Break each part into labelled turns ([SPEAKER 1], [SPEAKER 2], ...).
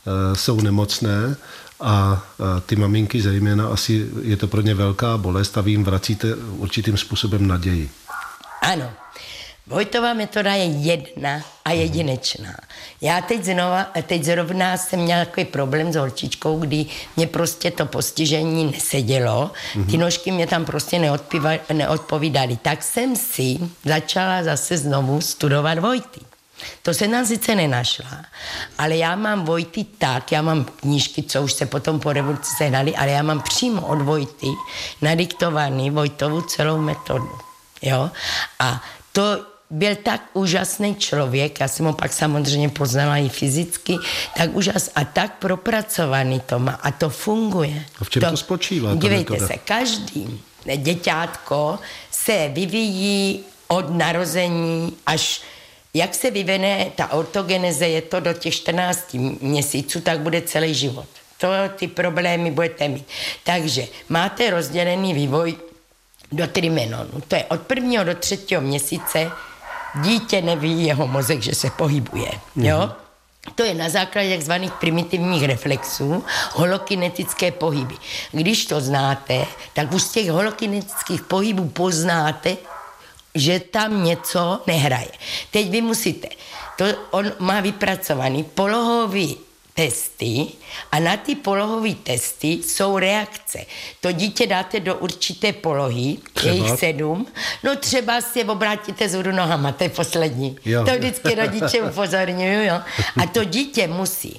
[SPEAKER 1] jsou nemocné a ty maminky zejména, asi je to pro ně velká bolest a vy jim vracíte určitým způsobem naději.
[SPEAKER 2] Ano. Vojtova metoda je jedna a jedinečná. Já teď zrovna jsem měla takový problém s holčičkou, kdy mě prostě to postižení nesedělo, ty nožky mě tam prostě neodpovídaly. Tak jsem si začala zase znovu studovat Vojty. To se nám sice nenašla, ale já mám Vojty tak, já mám knížky, co už se potom po revoluci sehnaly, ale já mám přímo od Vojty nadiktovaný Vojtovu celou metodu. Jo? A to byl tak úžasný člověk, já jsem ho pak samozřejmě poznala i fyzicky, tak a tak propracovaný to má a to funguje.
[SPEAKER 1] A v čem to spočívá?
[SPEAKER 2] Dívejte se, každý děťátko se vyvíjí od narození až jak se vyvine ta ortogeneze, je to do těch 14 měsíců, tak bude celý život. To ty problémy budete mít. Takže máte rozdělený vývoj do trimenonu. To je od 1. do 3. měsíce. Dítě neví jeho mozek, že se pohybuje. Jo? To je na základě takzvaných primitivních reflexů, holokinetické pohyby. Když to znáte, tak už z těch holokinetických pohybů poznáte, že tam něco nehraje. Teď vy musíte, on má vypracovaný polohový testy a na ty polohové testy jsou reakce. To dítě dáte do určité polohy, je jich 7, no třeba si obrátíte z nohama, to je poslední. Jo. To vždycky rodiče upozorňují, jo. A to dítě musí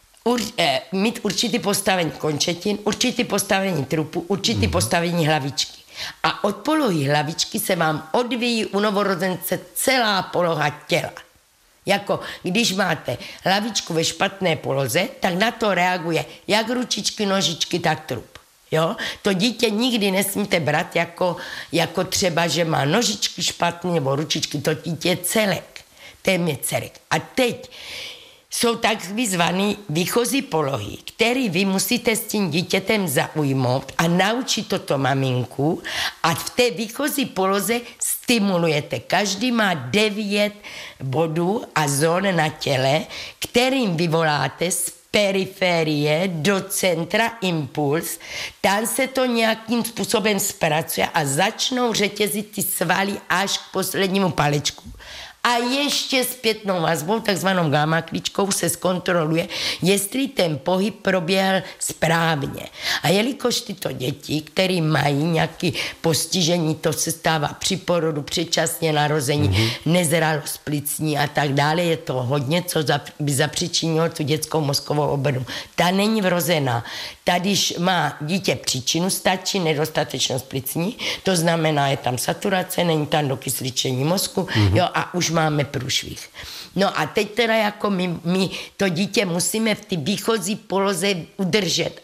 [SPEAKER 2] mít určitý postavení končetin, určitý postavení trupu, určitý postavení hlavičky. A od polohy hlavičky se vám odvíjí u novorozence celá poloha těla. Jako když máte hlavičku ve špatné poloze, tak na to reaguje jak ručičky, nožičky, tak trup. Jo? To dítě nikdy nesmíte brát jako třeba, že má nožičky špatné nebo ručičky, to dítě je celek. Ten je celek. A teď jsou tak vyzvaný výchozí polohy, který vy musíte s tím dítětem zaujmout a naučit toto maminku a v té výchozí poloze stimulujete. Každý má 9 bodů a zón na těle, kterým vyvoláte z periférie do centra impuls, tam se to nějakým způsobem zpracuje a začnou řetězit ty svaly až k poslednímu palečku. A ještě zpětnou vazbou, takzvanou gamma kličkou, se zkontroluje, jestli ten pohyb proběhl správně. A jelikož tyto děti, které mají nějaké postižení, to se stává při porodu, předčasně narození, nezralost plicní a tak dále, je to hodně, co by zapříčinilo tu dětskou mozkovou obrnu. Ta není vrozená. Ta, když má dítě příčinu, stačí nedostatečnost plicní, to znamená, je tam saturace, není tam dokysličení mozku, jo, a už máme průšvih. No a teď teda jako my to dítě musíme v ty výchozí poloze udržet,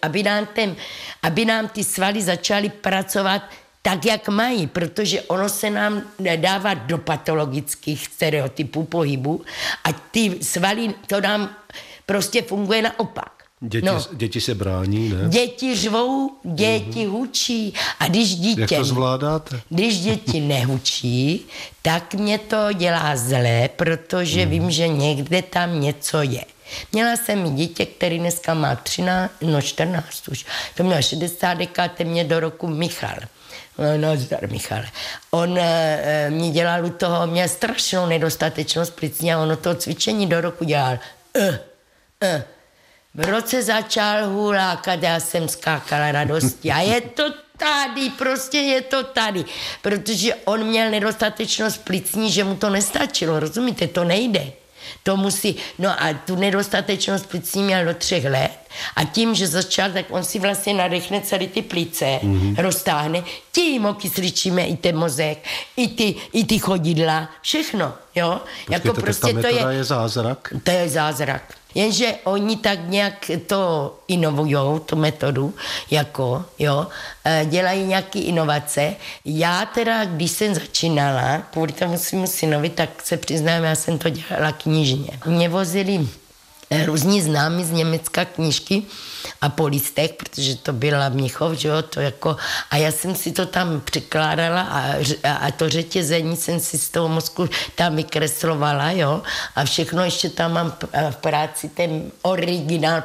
[SPEAKER 2] aby nám ty svaly začaly pracovat tak, jak mají, protože ono se nám dává do patologických stereotypů pohybu a ty svaly, to nám prostě funguje naopak.
[SPEAKER 1] Děti se brání, ne?
[SPEAKER 2] Děti řvou, děti hučí. A když dítě...
[SPEAKER 1] Jak to zvládáte?
[SPEAKER 2] Když děti nehučí, tak mě to dělá zlé, protože vím, že někde tam něco je. Měla jsem i dítě, který dneska má 14 už. To měl 60 dekáte mě do roku Michal. No, zdar Michale. On mě dělal u toho, měl strašnou nedostatečnost plicní a ono to cvičení do roku dělal. V roce začal hulákat, já jsem skákala radosti a je to tady, prostě je to tady, protože on měl nedostatečnost plicní, že mu to nestačilo, rozumíte, to nejde. To musí, no a tu nedostatečnost plicní měl do 3 let a tím, že začal, tak on si vlastně nadechne celý ty plice, roztáhne, tím okysličíme i ten mozek, i ty chodidla, všechno, jo.
[SPEAKER 1] Počkejte, jako prostě ta metoda je zázrak?
[SPEAKER 2] To je zázrak. Jenže oni tak nějak to inovujou, tu metodu, jako, jo, dělají nějaké inovace. Já teda, když jsem začínala, kvůli tomu svému synovi, tak se přiznám, já jsem to dělala knižně. Mě vozili různí známí z Německa knížky a po listech, protože to byla Mnichov, že jo, to jako, a já jsem si to tam překládala a to řetězení jsem si z toho mozku tam vykreslovala, jo, a všechno ještě tam mám v práci ten originál